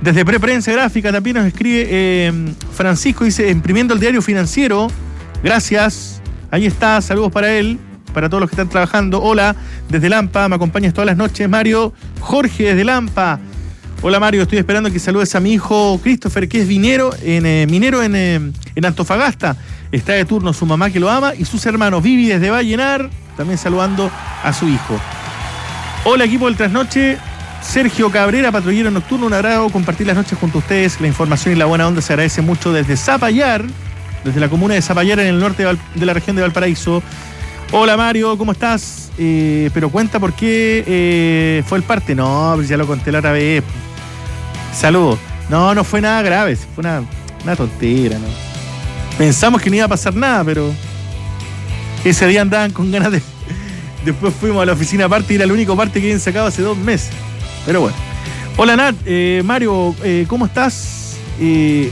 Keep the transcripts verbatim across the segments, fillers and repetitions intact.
Desde Preprensa Gráfica también nos escribe eh, Francisco, dice, imprimiendo el diario financiero. Gracias. Ahí está, saludos para él, para todos los que están trabajando. Hola, desde Lampa, me acompañas todas las noches, Mario. Jorge, desde Lampa. Hola, Mario, estoy esperando que saludes a mi hijo Christopher, que es minero en, eh, minero en, eh, en Antofagasta. Está de turno su mamá, que lo ama, y sus hermanos. Vivi desde Vallenar, también saludando a su hijo. Hola, equipo del Trasnoche. Sergio Cabrera, patrullero nocturno, un agrado compartir las noches junto a ustedes. La información y la buena onda se agradece mucho desde Zapallar, desde la comuna de Zapallar en el norte de, Val- de la región de Valparaíso. Hola, Mario, ¿cómo estás? Eh, pero cuenta por qué eh, fue el parte. No, pues ya lo conté la otra vez. Saludos. No, no fue nada grave, fue una, una tontera, ¿no? Pensamos que no iba a pasar nada, pero ese día andaban con ganas de... Después fuimos a la oficina aparte y era el único parte que habían sacado hace dos meses. Pero bueno. Hola, Nat. Eh, Mario, eh, ¿cómo estás? Eh,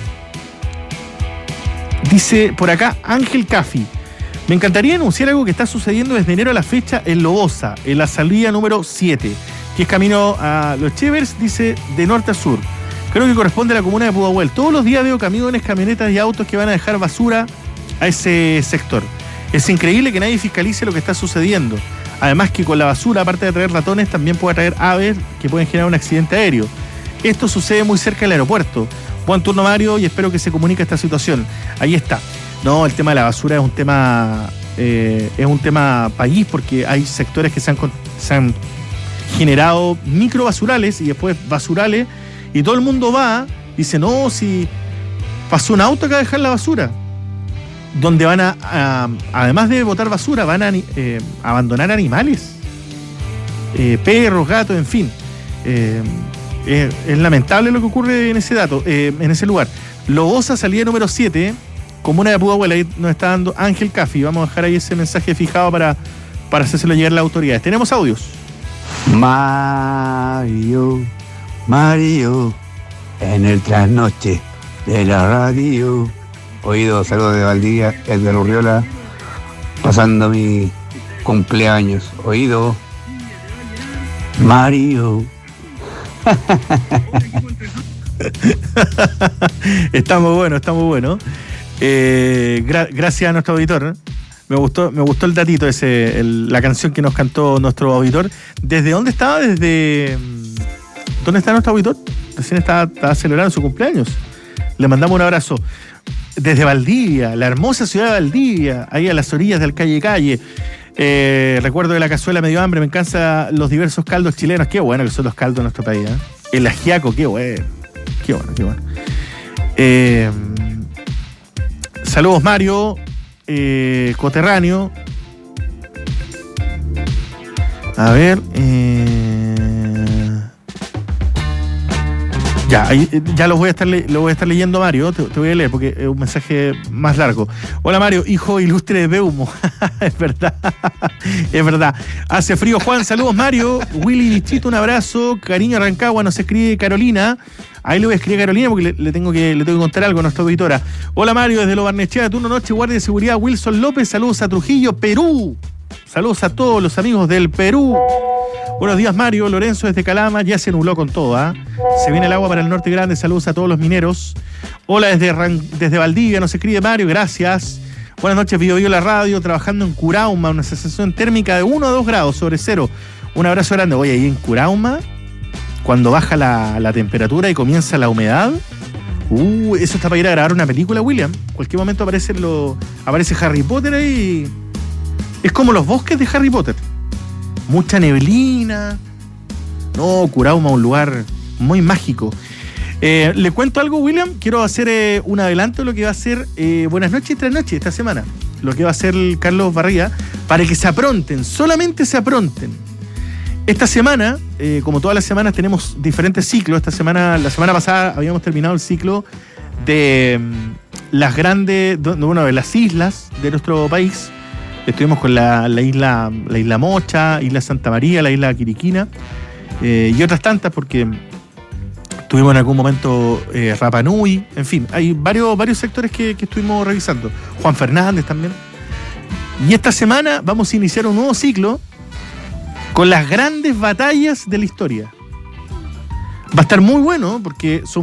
dice por acá Ángel Cafi. Me encantaría anunciar algo que está sucediendo desde enero a la fecha en Lobosa, en la salida número siete, que es camino a Los Chevers, dice, de norte a sur. Creo que corresponde a la comuna de Pudahuel. Todos los días veo camiones, camionetas y autos que van a dejar basura a ese sector. Es increíble que nadie fiscalice lo que está sucediendo. Además que con la basura, aparte de traer ratones, también puede traer aves que pueden generar un accidente aéreo. Esto sucede muy cerca del aeropuerto. Buen turno, Mario, y espero que se comunique esta situación. Ahí está. No, el tema de la basura es un tema eh, es un tema país, porque hay sectores que se han, se han generado microbasurales y después basurales, y todo el mundo va y dice, no, si pasó un auto acá a dejar la basura. Donde van a, a, además de botar basura, van a eh, abandonar animales, eh, perros, gatos, en fin. Eh, eh, es lamentable lo que ocurre en ese dato, eh, en ese lugar. Lobosa, salida número siete, comuna de Pudahuel, ahí nos está dando Ángel Cafi. Vamos a dejar ahí ese mensaje fijado para, para hacérselo llegar a las autoridades. Tenemos audios. Mario, Mario, en el trasnoche de la radio. Oído, saludos de Valdivia, Edgar Urriola, pasando mi cumpleaños. Oído, Mario. Está muy bueno, está muy bueno. Eh, gra- gracias a nuestro auditor, ¿eh? Me gustó, me gustó el datito ese, el, la canción que nos cantó nuestro auditor. ¿Desde dónde estaba? Desde... ¿Dónde está nuestro auditor? Recién estaba, estaba celebrando su cumpleaños. Le mandamos un abrazo. Desde Valdivia, la hermosa ciudad de Valdivia, ahí a las orillas del Calle Calle. Eh, recuerdo de la cazuela medio hambre, me encantan los diversos caldos chilenos. Qué bueno que son los caldos de nuestro país, ¿eh? El ajiaco, qué bueno. Qué bueno, qué bueno. Eh, saludos, Mario, eh, coterráneo. A ver, eh, Ya, ahí, ya lo voy a estar le- lo voy a estar leyendo, Mario. Te, te voy a leer porque es un mensaje más largo. Hola, Mario, hijo ilustre de Beumo. Es verdad, es verdad. Hace frío, Juan. Saludos, Mario. Willy Bichito, un abrazo. Cariño, Rancagua. Nos escribe Carolina. Ahí le voy a escribir a Carolina porque le, le tengo que le tengo que contar algo a nuestra auditora. Hola, Mario, desde Lo Barnechea, turno noche, guardia de seguridad Wilson López. Saludos a Trujillo, Perú. Saludos a todos los amigos del Perú. Buenos días, Mario. Lorenzo desde Calama. Ya se nubló con todo, ¿ah? ¿eh? Se viene el agua para el norte grande. Saludos a todos los mineros. Hola desde, Ran- desde Valdivia. Nos escribe Mario. Gracias. Buenas noches, Bio Bio la radio. Trabajando en Curauma. Una sensación térmica de uno a dos grados sobre cero. Un abrazo grande. Oye, ahí en Curauma, cuando baja la, la temperatura y comienza la humedad, uh, eso está para ir a grabar una película, William. En cualquier momento aparece, lo, aparece Harry Potter ahí. Es como los bosques de Harry Potter. Mucha neblina. No, Curauma, un lugar muy mágico. Eh, ¿Le cuento algo, William? Quiero hacer eh, un adelanto de lo que va a ser eh, Buenas noches y Tras noches esta semana. Lo que va a hacer el Carlos Barriga, para que se apronten, solamente se apronten. Esta semana, eh, como todas las semanas, tenemos diferentes ciclos. Esta semana, la semana pasada habíamos terminado el ciclo de um, las grandes, bueno, de las islas de nuestro país. Estuvimos con la, la isla la isla Mocha, Isla Santa María, la isla Quiriquina, eh, y otras tantas, porque tuvimos en algún momento eh, Rapa Nui, en fin, hay varios, varios sectores que, que estuvimos revisando. Juan Fernández también. Y esta semana vamos a iniciar un nuevo ciclo con las grandes batallas de la historia. Va a estar muy bueno porque son